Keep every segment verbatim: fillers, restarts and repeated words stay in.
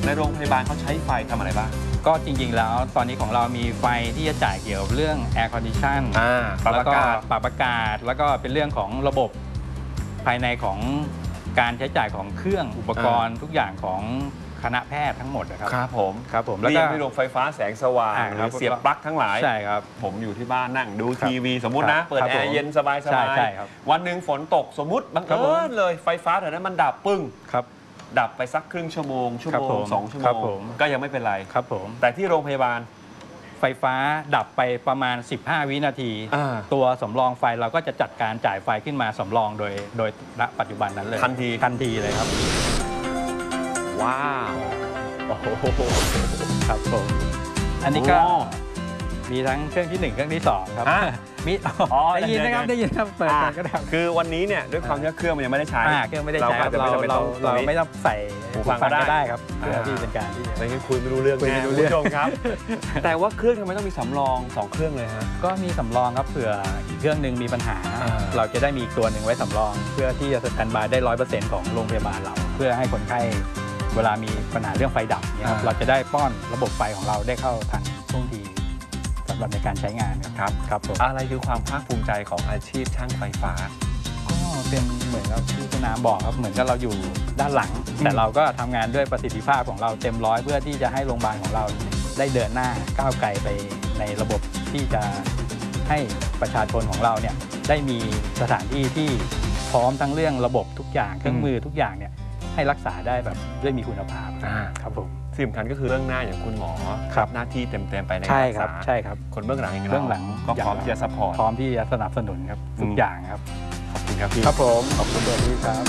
ในโรงพยาบาลเขาใช้ไฟทำอะไรบ้างก็จริงๆแล้วตอนนี้ของเรามีไฟที่จะจ่ายเกี่ยวกับเรื่อง Air Condition แล้วก็ปรับอากาศแล้วก็เป็นเรื่องของระบบภายในของการใช้จ่ายของเครื่องอุปกรณ์ทุกอย่างของคณะแพทย์ทั้งหมดนะครับครับผมครับผมแล้วก็มีโรงไฟฟ้าแสงสว่างหรือเสียบปลั๊กทั้งหลายใช่ครับผมอยู่ที่บ้านนั่งดูทีวีสมมุตินะเปิดแอร์เย็นสบายสบายวันหนึ่งฝนตกสมมุติบังเอิญเลยไฟฟ้าแถวนั้นมันดับปึ้งครับดับไปสักครึ่งชั่วโมงชั่วโมงสองชั่วโมงก็ยังไม่เป็นไรครับผมแต่ที่โรงพยาบาลไฟฟ้าดับไปประมาณสิบห้าวินาทีตัวสำรองไฟเราก็จะจัดการจ่ายไฟขึ้นมาสำรองโดยโดยณปัจจุบันนั้นเลยทันทีทันทีเลยครับว้าวโอ้โหครับผมอันนี้ก็มีทั้งเครื่องที่หนึ่งเครื่องที่สองครับมีได้ยินนะครับได้ยินครับเปิดก็ได้คือวันนี้เนี่ยด้วยความที่เครื่องมันยังไม่ได้ใช้เครื่องไม่ได้ใช้เราเราเราไม่ต้องใส่หูฟังก็ได้ครับเพื่อที่เป็นการที่ไม่คุยไม่รู้เรื่องแน่คุณผู้ชมครับแต่ว่าเครื่องทำไมต้องมีสำรองสองเครื่องเลยฮะก็มีสำรองครับเผื่ออีกเครื่องหนึ่งมีปัญหาเราจะได้มีตัวหนึ่งไว้สำรองเพื่อที่จะสแตนด์บายได้ร้อยเปอร์เซ็นต์ของโรงพยาบาลเราเพื่อให้คนไข้เวลามีปัญหาเรื่องไฟดับเนี่ยเราจะได้ป้อนระบบไฟของเราได้เข้าทันท่วงทีสำหรับในการใช้งานครับครับผมอะไรคือความภาคภูมิใจของอาชีพช่างไฟฟ้าก็เป็นเหมือนกับที่คุณน้ำบอกครับเหมือนกับเราอยู่ด้านหลังแต่เราก็ทำงานด้วยประสิทธิภาพของเราเต็มร้อยเพื่อที่จะให้โรงพยาบาลของเราได้เดินหน้าก้าวไกลไปในระบบที่จะให้ประชาชนของเราเนี่ยได้มีสถานที่ที่พร้อมทั้งเรื่องระบบทุกอย่างเครื่องมือทุกอย่างเนี่ยให้รักษาได้แบบด้วยมีคุณภาพครับผมสิ่งสำคัญก็คือเรื่องหน้าอย่างคุณหมอหน้าที่เต็มๆไปในการรักษาใช่ครับคนเบื้องหลังอย่างเราเบื้องหลังก็พร้อมที่จะซัพพอร์ตพร้อมที่จะสนับสนุนครับทุกอย่างครับขอบคุณครับพี่ครับผมขอบคุณด้วยพี่ครับ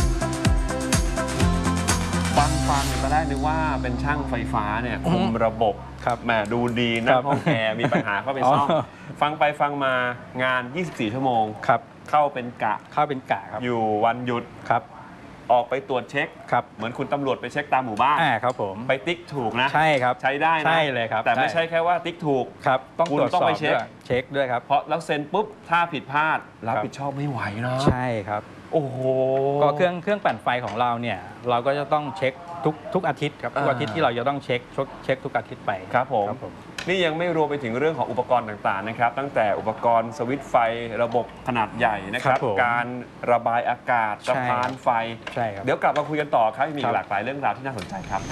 ฟังฟังตอนแรกนึกว่าเป็นช่างไฟฟ้าเนี่ยคุมระบบแหมดูดีนะห้องแอร์มีปัญหาเข้าไปซ่อมฟังไปฟังมางานยี่สิบสี่ชั่วโมงเข้าเป็นกะเข้าเป็นกะครับอยู่วันหยุดครับออกไปตรวจเช็คเหมือนคุณตำรวจไปเช็คตามหมู่บ้านครับผมไปติ๊กถูกนะใช่ครับใช้ได้นะใช่เลยครับแต่ไม่ใช่แค่ว่าติ๊กถูกครับต้องตรวจสอบไปเช็คเช็คด้วยครับเพราะแล้วเซ็นปุ๊บถ้าผิดพลาดรับผิดชอบไม่ไหวนะใช่ครับโอ้โหก็เครื่องเครื่องปั่นไฟของเราเนี่ยเราก็จะต้องเช็คทุกทุกอาทิตย์ครับทุกอาทิตย์ที่เราจะต้องเช็คเช็คทุกอาทิตย์ไปครับผมนี่ยังไม่รวมไปถึงเรื่องของอุปกรณ์ต่างๆนะครับตั้งแต่อุปกรณ์สวิตช์ไฟระบบขนาดใหญ่นะครับการระบายอากาศสะพานไฟเดี๋ยวกลับมาคุยกันต่อครับมีหลากหลายเรื่องราวที่น่าสนใจครับ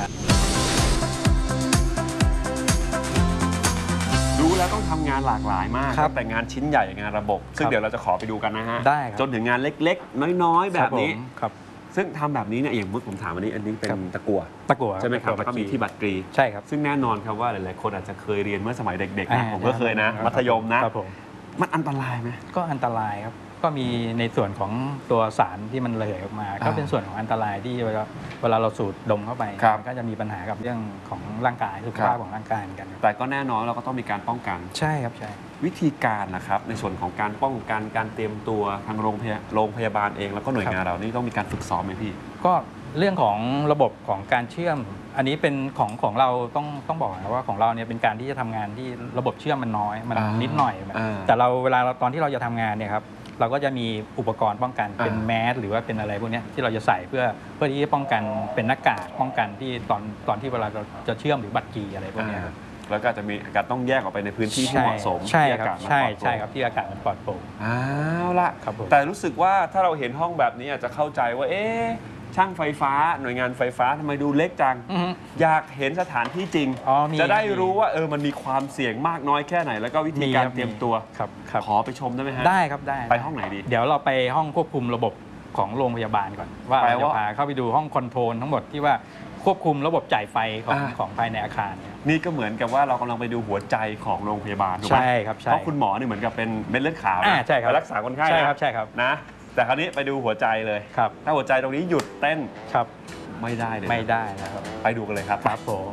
ดูแล้วต้องทำงานหลากหลายมากแต่งานชิ้นใหญ่งานระบบซึ่งเดี๋ยวเราจะขอไปดูกันนะฮะจนถึงงานเล็กๆน้อยๆแบบนี้ซึ่งทำแบบนี้เนี่ยอย่างมุดผมถามวันนี้อันนี้เป็นตะกั่วตะกั่วใช่ไหมครับแล้วก็มีที่บัตรตรีใช่ครับซึ่งแน่นอนครับว่าหลายๆคนอาจจะเคยเรียนเมื่อสมัยเด็กๆนะผมก็เคยนะมัธยมนะมันอันตรายไหมก็อันตรายครับก็มีในส่วนของตัวสารที่มันระเหยออกมาก็เป็นส่วนของอันตรายที่เวลาเวลาเราสูดดมเข้าไปก็จะมีปัญหากับเรื่องของร่างกายสุขภาพของร่างกายกันแต่ก็แน่นอนเราก็ต้องมีการป้องกันใช่ครับใช่วิธีการนะครับในส่วนของการป้องกันการเตรียมตัวทางโรงพยาโรงพยาบาลเองแล้วก็หน่วยงานเรานี่ต้องมีการฝึกซ้อมไหมพี่ก็เรื่องของระบบของการเชื่อมอันนี้เป็นของของเราต้องต้องบอกนะว่าของเราเนี่ยเป็นการที่จะทำงานที่ระบบเชื่อมมันน้อยมันนิดหน่อยแต่เราเวลาตอนที่เราจะทำงานเนี่ยครับเราก็จะมีอุปกรณ์ป้องกันเป็นแมสหรือว่าเป็นอะไรพวกนี้ที่เราจะใส่เพื่อเพื่อที่จะป้องกันเป็นหน้ากากป้องกันที่ตอนตอนที่เวลาเราจะเชื่อมหรือบัตรกีอะไรพวกนี้แล้วก็จะมีการต้องแยกออกไปในพื้นที่ที่เหมาะสมที่อากาศใช่ใช่ครับที่อากาศมันปลอดโปร่งอ้าวละแต่รู้สึกว่าถ้าเราเห็นห้องแบบนี้อาจจะเข้าใจว่าเอ๊ะช่างไฟฟ้าหน่วยงานไฟฟ้าทำไมดูเล็กจังอยากเห็นสถานที่จริงจะได้รู้ว่าเออมันมีความเสี่ยงมากน้อยแค่ไหนแล้วก็วิธีการเตรียมตัวขอไปชมได้ไหมฮะได้ครับได้ไปห้องไหนดีเดี๋ยวเราไปห้องควบคุมระบบของโรงพยาบาลก่อนว่าจะพาเข้าไปดูห้องคอนโทรลทั้งหมดที่ว่าควบคุมระบบจ่ายไฟของของภายในอาคารนี่ก็เหมือนกับว่าเรากำลังไปดูหัวใจของโรงพยาบาลถูกไหมใช่ครับใช่เพราะคุณหมอนี่เหมือนกับเป็นเม็ดเลือดขาวนะไปรักษาคนไข้ใช่ครับใช่ครับนะแต่คราวนี้ไปดูหัวใจเลยครับถ้าหัวใจตรงนี้หยุดเต้นครับไม่ได้เลยไม่ได้นะครับไปดูกันเลยครับครับผม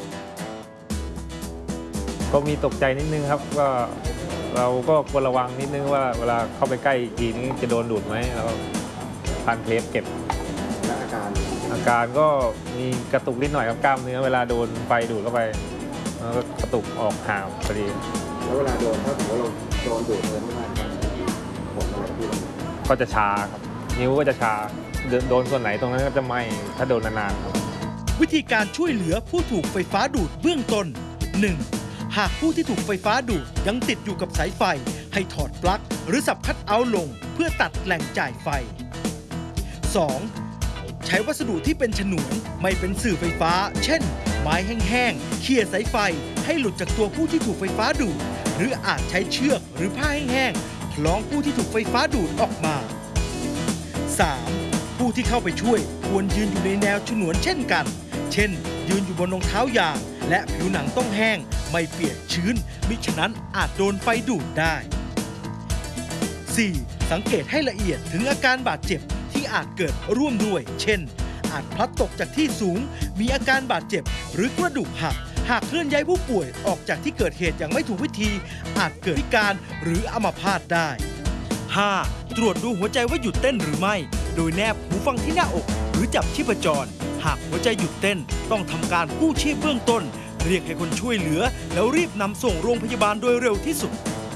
ก็มีตกใจนิดนึงครับก็เราก็ควรระวังนิดนึงว่าเวลาเข้าไปใกล้อีกทีนี้จะโดนดูดไหมแล้วพันเทปเก็บอาการอาการก็มีกระตุกนิดหน่อยครับกล้ามเนื้อเวลาโดนไฟดูดเข้าไปแล้วก็กระตุกออกห่างพอดีแล้วเวลาโดนถ้าสมมติเราโดนดูดเลยมากๆผมอะไรที่ก็จะชาครับนิ้วก็จะชาโดนส่วนไหนตรงนั้นก็จะไหม้ถ้าโดนนานๆครับวิธีการช่วยเหลือผู้ถูกไฟฟ้าดูดเบื้องต้น หนึ่ง. หากผู้ที่ถูกไฟฟ้าดูดยังติดอยู่กับสายไฟให้ถอดปลั๊กหรือสับคัทเอาท์ลงเพื่อตัดแหล่งจ่ายไฟ สอง. ใช้วัสดุที่เป็นฉนวนไม่เป็นสื่อไฟฟ้าเช่นไม้แห้งๆเขี่ยสายไฟให้หลุดจากตัวผู้ที่ถูกไฟฟ้าดูดหรืออาจใช้เชือกหรือผ้าแห้งๆคล้องผู้ที่ถูกไฟฟ้าดูดออกมา สาม. ผู้ที่เข้าไปช่วยควรยืนอยู่ในแนวฉนวนเช่นกันเช่นยืนอยู่บนรองเท้ายางและผิวหนังต้องแห้งไม่เปียกชื้นมิฉะนั้นอาจโดนไฟดูดได้ สี่. สังเกตให้ละเอียดถึงอาการบาดเจ็บที่อาจเกิดร่วมด้วยเช่นอาจพลัดตกจากที่สูงมีอาการบาดเจ็บหรือกระดูกหักหากเคลื่อนย้ายผู้ป่วยออกจากที่เกิดเหตุอย่างไม่ถูกวิธีอาจเกิดพิการหรืออัมพาตได้ ห้า. ตรวจดูหัวใจว่าหยุดเต้นหรือไม่โดยแนบหูฟังที่หน้าอกหรือจับชีพจรหากหัวใจหยุดเต้นต้องทำการกู้ชีพเบื้องต้นเรียกให้คนช่วยเหลือแล้วรีบนำส่งโรงพยาบาลโดยเร็วที่สุด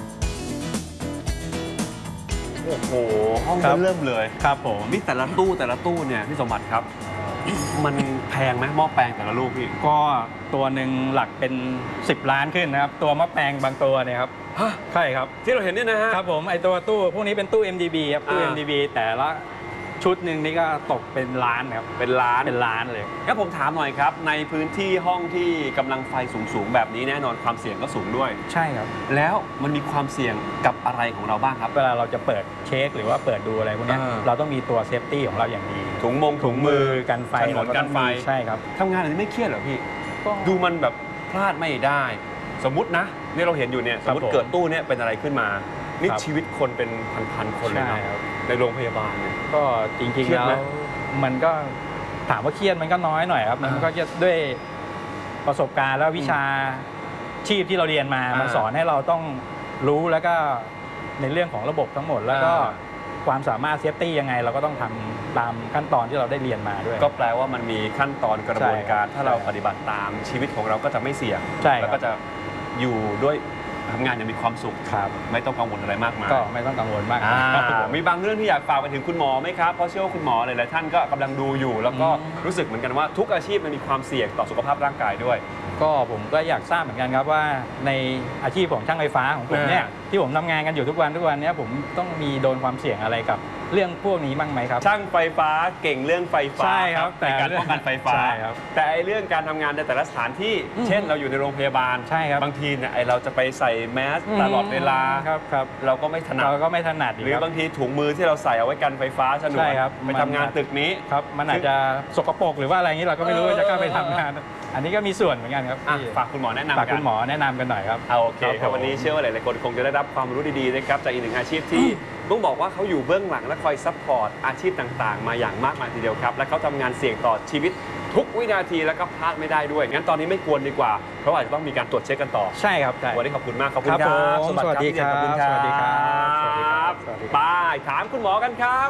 โอ้โหห้องครับเริ่มเลยครับผมนี่แต่ละตู้แต่ละตู้เนี่ยพี่สมบัติครับ มันแพงไหมหม้อแปลงแต่ละลูกพี่ก็ตัวหนึ่งหลักเป็นสิบล้านขึ้นนะครับตัวมะแปลงบางตัวเนี่ยครับฮะใช่ครับที่เราเห็นเนี่ยนะฮะครับผมไอตัวตู้พวกนี้เป็นตู้ เอ็ม ดี บี ครับตู้อ่าเอ็ม ดี บี แต่ละชุดหนึ่งนี่ก็ตกเป็นล้านครับเป็นล้านเป็นล้านเลยงั้นผมถามหน่อยครับ ในพื้นที่ห้องที่กำลังไฟสูงๆแบบนี้แน่นอนความเสี่ยงก็สูงด้วยใช่ครับแล้วมันมีความเสี่ยงกับอะไรของเราบ้างครับเวลาเราจะเปิดเช็คหรือว่าเปิดดูอะไรพวกเนี้ยอ่าเราต้องมีตัวเซฟตี้ของเราอย่างดีถุงมงถุงมือกันไฟฉนวนกันไฟเราก็ต้องมีใช่ครับทำงานอะไรไม่เครียดเหรอพี่ก็ดูมันแบบพลาดไม่ได้ สมมตินะนี่เราเห็นอยู่เนี่ยสมมติผมเกิดตู้เนี่ยเป็นอะไรขึ้นมานี่ครับชีวิตคนเป็นพันๆคนเลยใช่นะครับ ในโรงพยาบาลเนี่ยก็จริงเครีๆยดแล้วไหมมันก็ถามว่าเครียดมันก็น้อยหน่อยครับมันอ่าก็จะด้วยประสบการณ์แล้ววิชาชีพที่เราเรียนมาอ่ามัมันสอนให้เราต้องรู้แล้วก็ในเรื่องของระบบทั้งหมด แล้วก็อ่าความสามารถเซฟตี้ยังไง เราก็ต้องทำตามขั้นตอนที่เราได้เรียนมาด้วยก็แปลว่ามันมีขั้นตอนกระบวนการใช่ครับถ้าเราปฏิบัติตามชีวิตของเราก็จะไม่เสี่ยงใช่ครับแล้วก็จะอยู่ด้วยทำงานอย่างมีความสุขครับไม่ต้องกังวลอะไรมากมายก็ไม่ต้องกังวลมากอ่าครับผมมีบางเรื่องที่อยากฝากไปถึงคุณหมอไหมครับเพราะเชื่อว่าคุณหมอหลายๆท่านก็กำลังดูอยู่ แล้วก็อืมรู้สึกเหมือนกันว่าทุกอาชีพมันมีความเสี่ยงต่อสุขภาพร่างกายด้วยก็ผมก็อยากทราบเหมือนกันครับว่าในอาชีพของช่างไฟฟ้าของผมเนี่ยอ่าที่ผมทำงานกันอยู่ทุกวันทุกวันเนี้ยผมต้องมีโดนความเสี่ยงอะไรกับเรื่องพวกนี้บ้างไหมครับช่างไฟฟ้าเก่งเรื่องไฟฟ้าใช่ครับในการป้องกันไฟฟ้าใช่ครับแต่ไอ้เรื่องการทำงานในแต่ละสถานที่อืมเช่นเราอยู่ในโรงพยาบาลใช่ครับบางทีเนี่ยไอ้เราจะไปใส่แมสตลอดเวลาครับครับเราก็ไม่ถนัดเราก็ไม่ถนัดหรือบางทีถุงมือที่เราใส่เอาไว้กันไฟฟ้าฉนวใช่นครับไปทำงานตึกนี้ครับมันอาจจะสกปรกหรือว่าอะไรอย่างนี้เราก็ไม่รู้เออว่าจะกล้าไปทำงาน อันนี้ก็มีส่วนเหมือนกันครับอ่ะที่ฝากคุณหมอแนะนำฝากกัคุนณหมอแนะนำกันหน่อยครับเอาโอเคครับผมวันนี้เชื่อว่าหลายๆคนคงจะได้รับความรู้ดีๆนะครับจากอีกหนึ่งอาชีพที่ต้องบอกว่าเขาอยู่เบื้องหลังและคอยซัพพอร์ตอาชีพต่างๆ มาอย่างมากมายทีเดียวครับและเขาทำงานเสี่ยงต่อชีวิตทุกวินาทีแล้วก็พลาดไม่ได้ด้วยงั้นตอนนี้ไม่กวนดีกว่าเพราะอาจจะต้องมีการตรวจเช็คกันต่อใช่ครับใช่วันนี้ขอบคุณมากขอบคุณครับครับผมสวัสดีครับขอบคุณครับสวัสดีครับสวัสดีครับสวัสดีครับไปถามคุณหมอกันครับ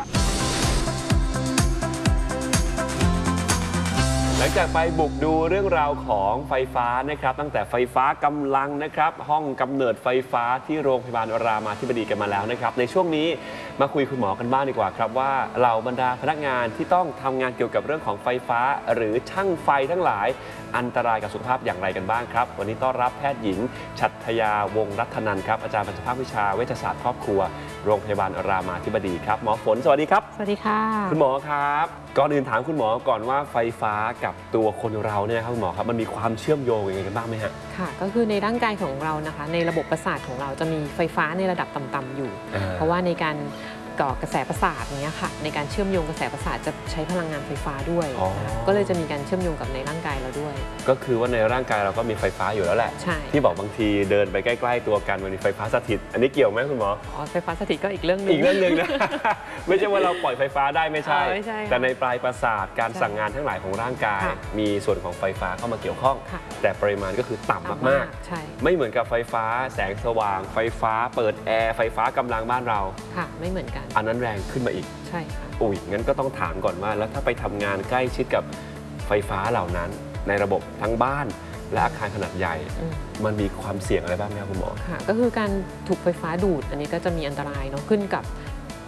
หลังจากไปบุกดูเรื่องราวของไฟฟ้านะครับตั้งแต่ไฟฟ้ากำลังนะครับห้องกำเนิดไฟฟ้าที่โรงพยาบาลรามาธิบดีกันมาแล้วนะครับในช่วงนี้มาคุยคุณหมอกันบ้างดีกว่าครับว่าเหล่าบรรดาพนักงานที่ต้องทำงานเกี่ยวกับเรื่องของไฟฟ้า หรือช่างไฟทั้งหลายอันตรายกับสุขภาพอย่างไรกันบ้างครับวันนี้ต้อนรับแพทย์หญิงฉัตรยาวงศ์รัตนันท์ครับอาจารย์ประจำภาควิชาเวชศาสตร์ครอบครัวโรงพยาบาลรามาธิบดีครับหมอฝนสวัสดีครับสวัสดีค่ะคุณหมอครับก่อนอื่นถามคุณหมอก่อนว่าไฟฟ้ากับตัวคนเราเนี่ยครับคุณหมอครับมันมีความเชื่อมโยงยังไงกันบ้างไหมฮะค่ะ ก็คือในร่างกายของเรานะคะ ในระบบประสาทของเราจะมีไฟฟ้าในระดับต่ำๆอยู่อ่าเพราะว่าในการก่อกระแสประสาทเนี้ยค่ะ ในการเชื่อมโยงกระแสประสาทจะใช้พลังงานไฟฟ้าด้วยอ๋อนะคะก็เลยจะมีการเชื่อมโยงกับในร่างกายเราด้วยก็คือว่าในร่างกายเราก็มีไฟฟ้าอยู่แล้วแหละใช่ที่บอกบางทีเดินไปใกล้ๆตัวกันมันมีไฟฟ้าสถิต อันนี้เกี่ยวไหมคุณหมออ๋อไฟฟ้าสถิตก็อีกเรื่องหนึงอีกเรื่องหนึ่งนะ ไม่ใช่ว่าเราปล่อยไฟฟ้าได้ไม่ใช่อ่าไม่ใช่ค่ะแต่ในปลายประสาทการใช่สั่งงานทั้งหลายของร่างกายค่ะมีส่วนของไฟฟ้าเข้ามาเกี่ยวข้องค่ะแต่ปริมาณก็คือต่ำต่ำมากใช่ๆ ไม่เหมือนกับไฟฟ้าแสงสว่าง ไฟฟ้าเปิดแอร์ไฟฟ้ากำลังบ้านเราค่ะ ไม่เหมือนกันอันนั้นแรงขึ้นมาอีกใช่ค่ะอุ้ยงั้นก็ต้องถามก่อนว่าแล้วถ้าไปทำงานใกล้ชิดกับไฟฟ้าเหล่านั้น ในระบบทั้งบ้านและอาคารขนาดใหญ่อืมมันมีความเสี่ยงอะไรบ้างไหมครับคุณหมอค่ะ ก็คือการถูกไฟฟ้าดูด อันนี้ก็จะมีอันตรายเนาะขึ้นกับ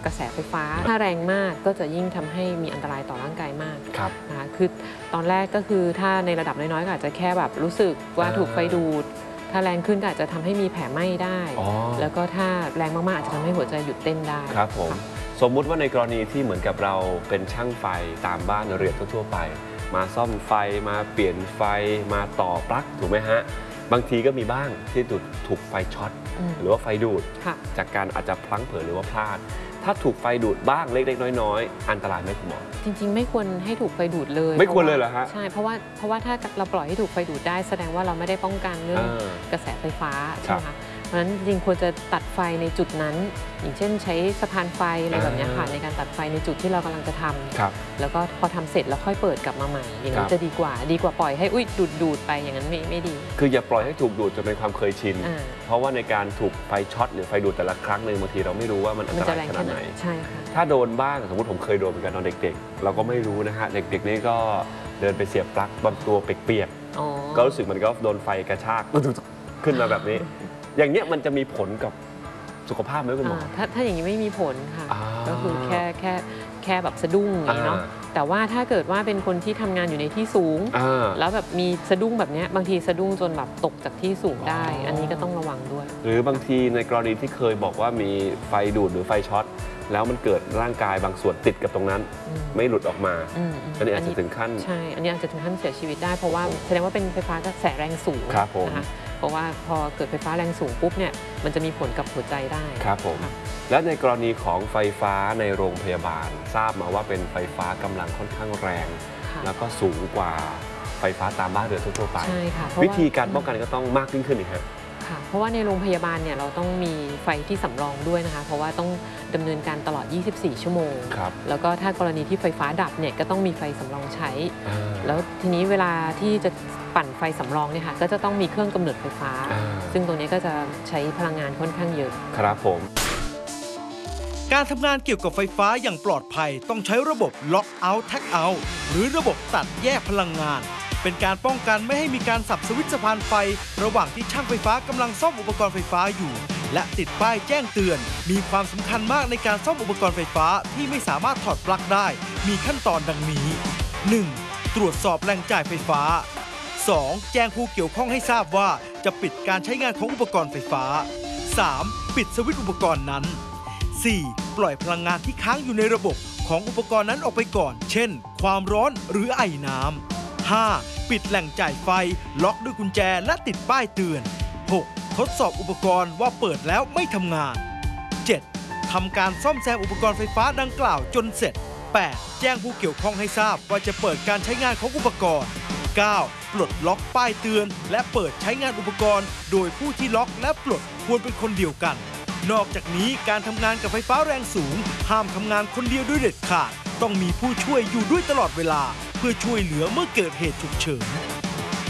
กระแสไฟฟ้าถ้าแรงมากก็จะยิ่งทำให้มีอันตรายต่อร่างกายมากนะคะคือตอนแรกก็คือถ้าในระดับน้อยๆก็อาจจะแค่แบบรู้สึกว่าถูกไฟดูดถ้าแรงขึ้นก็อาจจะทำให้มีแผลไหม้ได้แล้วก็ถ้าแรงมากๆอาจจะทำให้หัวใจหยุดเต้นได้ครับผมสมมุติว่าในกรณีที่เหมือนกับเราเป็นช่างไฟตามบ้านเรือนทั่วๆไปมาซ่อมไฟมาเปลี่ยนไฟมาต่อปลั๊กถูกไหมฮะบางทีก็มีบ้างที่ถูกไฟช็อตหรือว่าไฟดูดจากการอาจจะพลั้งเผลอหรือว่าพลาดถ้าถูกไฟดูดบ้างเล็กๆน้อยๆอันตรายไหมคุณหมอจริงๆไม่ควรให้ถูกไฟดูดเลยไม่ควรเลยเหรอฮะใช่เพราะว่าเพราะว่าถ้าเราปล่อยให้ถูกไฟดูดได้แสดงว่าเราไม่ได้ป้องกันเรื่องกระแสไฟฟ้าใช่ไหมคะเพราะฉะนั้นจริงควรจะตัดไฟในจุดนั้นอย่างเช่นใช้สะพานไฟอะไรแบบนี้ค่ะในการตัดไฟในจุดที่เรากำลังจะทำแล้วก็พอทำเสร็จแล้วค่อยเปิดกลับมาใหม่อย่างนี้จะดีกว่าดีกว่าปล่อยให้อุ้ยดูดดูดไปอย่างนั้นไม่ไม่ดีคืออย่าปล่อยให้ถูกดูดจนเป็นความเคยชินเพราะว่าในการถูกไฟช็อตหรือไฟดูดแต่ละครั้งหนึ่งบางทีเราไม่รู้ว่ามันอันตรายขนาดไหนใช่ค่ะถ้าโดนบ้างสมมติผมเคยโดนเหมือนกันตอนเด็กๆเราก็ไม่รู้นะฮะเด็กๆนี่ก็เดินไปเสียบปลั๊กบางตัวเปียกๆก็รู้สึกมันก็โดนไฟกระชากขึ้นมาแบบนี้อย่างเนี้ยมันจะมีผลกับสุขภาพไหมคุณหมอถ้าถ้าอย่างนี้ไม่มีผลค่ะก็คือแค่แค่แค่แบบสะดุ้งอย่างนี้เนาะแต่ว่าถ้าเกิดว่าเป็นคนที่ทำงานอยู่ในที่สูงแล้วแบบมีสะดุ้งแบบนี้บางทีสะดุ้งจนแบบตกจากที่สูงได้อันนี้ก็ต้องระวังด้วยหรือบางทีในกรณีที่เคยบอกว่ามีไฟดูดหรือไฟช็อตแล้วมันเกิดร่างกายบางส่วนติดกับตรงนั้นไม่หลุดออกมาอันนี้อาจจะถึงขั้นใช่อันนี้อาจจะถึงขั้นเสียชีวิตได้เพราะว่าแสดงว่าเป็นไฟฟ้ากระแสแรงสูงนะคะเพราะว่าพอเกิดไฟฟ้าแรงสูงปุ๊บเนี่ยมันจะมีผลกับหัวใจได้ครับผมและในกรณีของไฟฟ้าในโรงพยาบาลทราบมาว่าเป็นไฟฟ้ากำลังค่อนข้างแรงแล้วก็สูงกว่าไฟฟ้าตามบ้านเรือนทั่วไปใช่ค่ะวิธีการป้องกันก็ต้องมากยิ่งขึ้นอีกครับค่ะเพราะว่าในโรงพยาบาลเนี่ยเราต้องมีไฟที่สำรองด้วยนะคะเพราะว่าต้องดำเนินการตลอดยี่สิบสี่ชั่วโมงแล้วก็ถ้ากรณีที่ไฟฟ้าดับเนี่ยก็ต้องมีไฟสำรองใช้แล้วทีนี้เวลาที่จะปั่นไฟสำรองเนี่ยค่ะก็จะต้องมีเครื่องกำเนิดไฟฟ้าซึ่งตรงนี้ก็จะใช้พลังงานค่อนข้างเยอะครับผมการทำงานเกี่ยวกับไฟฟ้าอย่างปลอดภัยต้องใช้ระบบ Lock Out Tag Out หรือระบบตัดแยกพลังงานเป็นการป้องกันไม่ให้มีการสับสวิตช์สะพานไฟระหว่างที่ช่างไฟฟ้ากำลังซ่อมอุปกรณ์ไฟฟ้าอยู่และติดป้ายแจ้งเตือนมีความสำคัญมากในการซ่อมอุปกรณ์ไฟฟ้าที่ไม่สามารถถอดปลั๊กได้มีขั้นตอนดังนี้ หนึ่ง ตรวจสอบแหล่งจ่ายไฟฟ้า สอง แจ้งผู้เกี่ยวข้องให้ทราบว่าจะปิดการใช้งานของอุปกรณ์ไฟฟ้า สาม ปิดสวิตช์อุปกรณ์นั้น สี่ ปล่อยพลังงานที่ค้างอยู่ในระบบของอุปกรณ์นั้นออกไปก่อนเช่นความร้อนหรือไอน้ำ ห้า ปิดแหล่งจ่ายไฟล็อกด้วยกุญแจและติดป้ายเตือน หก ทดสอบอุปกรณ์ว่าเปิดแล้วไม่ทำงาน เจ็ด ทำการซ่อมแซมอุปกรณ์ไฟฟ้าดังกล่าวจนเสร็จ แปด แจ้งผู้เกี่ยวข้องให้ทราบว่าจะเปิดการใช้งานของอุปกรณ์ เก้า ปลดล็อกป้ายเตือนและเปิดใช้งานอุปกรณ์โดยผู้ที่ล็อกและปลดควรเป็นคนเดียวกันนอกจากนี้การทำงานกับไฟฟ้าแรงสูงห้ามทำงานคนเดียวด้วยเด็ดขาดต้องมีผู้ช่วยอยู่ด้วยตลอดเวลาเพื่อช่วยเหลือเมื่อเกิดเหตุฉุกเฉิน